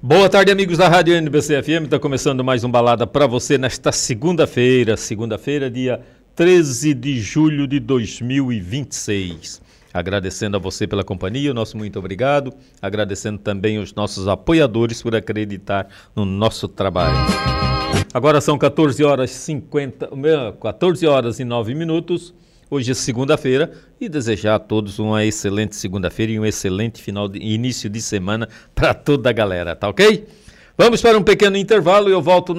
Boa tarde, amigos da Rádio NBC-FM. Está começando mais um Balada para você nesta segunda-feira, dia 13 de julho de 2026. Agradecendo a você pela companhia, o nosso muito obrigado. Agradecendo também os nossos apoiadores por acreditar no nosso trabalho. Agora são 14 horas e 9 minutos. Hoje é segunda-feira e desejar a todos uma excelente segunda-feira e um excelente início de semana para toda a galera, tá ok? Vamos para um pequeno intervalo e eu volto